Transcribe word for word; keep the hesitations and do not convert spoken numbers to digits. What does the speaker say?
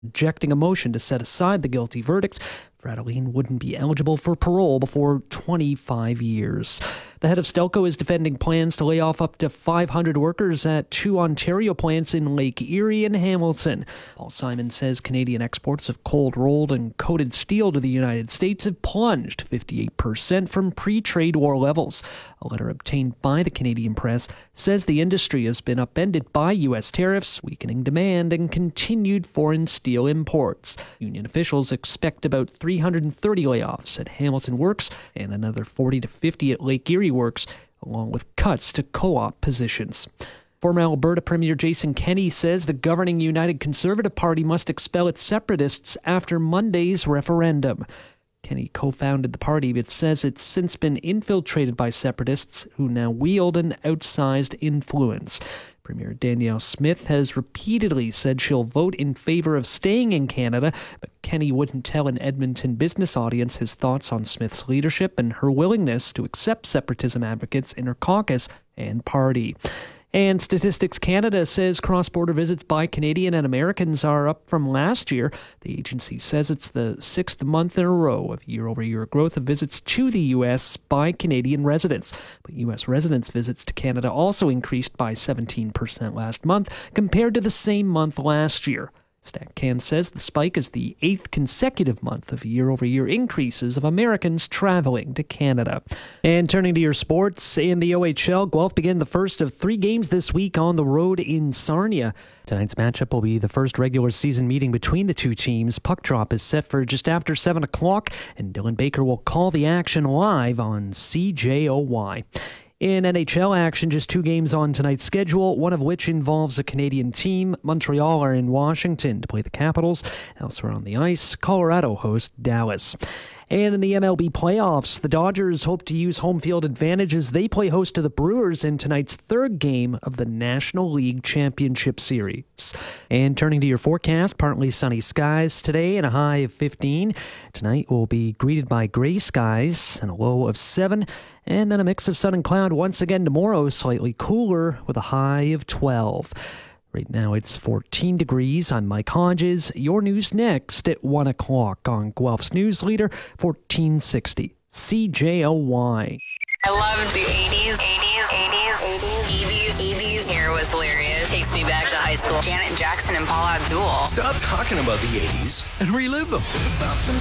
rejecting a motion to set aside the guilty verdict. Fratellin wouldn't be eligible for parole before twenty-five years. The head of Stelco is defending plans to lay off up to five hundred workers at two Ontario plants in Lake Erie and Hamilton. Paul Simon says Canadian exports of cold rolled and coated steel to the United States have plunged fifty-eight percent from pre-trade war levels. A letter obtained by the Canadian press says the industry has been upended by U S tariffs, weakening demand, and continued foreign steel imports. Union officials expect about three hundred thirty layoffs at Hamilton Works and another forty to fifty at Lake Erie Works, along with cuts to co-op positions. Former Alberta Premier Jason Kenney says the governing United Conservative Party must expel its separatists after Monday's referendum. Kenney co-founded the party, but says it's since been infiltrated by separatists who now wield an outsized influence. Premier Danielle Smith has repeatedly said she'll vote in favor of staying in Canada, but Kenney wouldn't tell an Edmonton business audience his thoughts on Smith's leadership and her willingness to accept separatism advocates in her caucus and party. And Statistics Canada says cross-border visits by Canadian and Americans are up from last year. The agency says it's the sixth month in a row of year-over-year growth of visits to the U S by Canadian residents. But U S residents' visits to Canada also increased by seventeen percent last month compared to the same month last year. StatCan says the spike is the eighth consecutive month of year-over-year increases of Americans traveling to Canada. And turning to your sports, in the O H L, Guelph begin the first of three games this week on the road in Sarnia. Tonight's matchup will be the first regular season meeting between the two teams. Puck drop is set for just after seven o'clock, and Dylan Baker will call the action live on C J O Y. In N H L action, just two games on tonight's schedule, one of which involves a Canadian team. Montreal are in Washington to play the Capitals. Elsewhere on the ice, Colorado hosts Dallas. And in the M L B playoffs, the Dodgers hope to use home field advantage as they play host to the Brewers in tonight's third game of the National League Championship Series. And turning to your forecast, partly sunny skies today and a high of fifteen. Tonight will be greeted by gray skies and a low of seven. And then a mix of sun and cloud once again tomorrow, slightly cooler with a high of twelve. Right now it's fourteen degrees. I'm Mike Hodges. Your news next at one o'clock on Guelph's News Leader, fourteen sixty C J O Y. I loved the eighties, eighties, eighties, eighties. eighties, eighties. Hair was hilarious. Takes me back to high school. Janet Jackson and Paula Abdul. Stop talking about the eighties and relive them.